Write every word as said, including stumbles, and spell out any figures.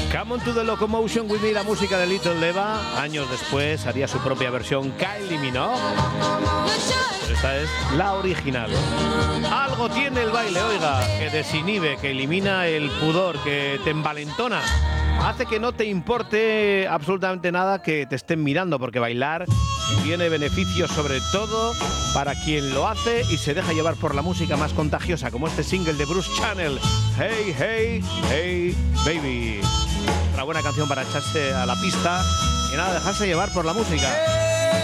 Come on to the Locomotion with me, la música de Little Leva. Años después haría su propia versión Kylie Minogue. Pero esta es la original. Algo tiene el baile, oiga, que desinhibe, que elimina el pudor, que te envalentona. Hace que no te importe absolutamente nada que te estén mirando, porque bailar tiene beneficios sobre todo para quien lo hace y se deja llevar por la música más contagiosa, como este single de Bruce Channel, Hey, Hey, Hey, Baby. Una buena canción para echarse a la pista y nada, dejarse llevar por la música.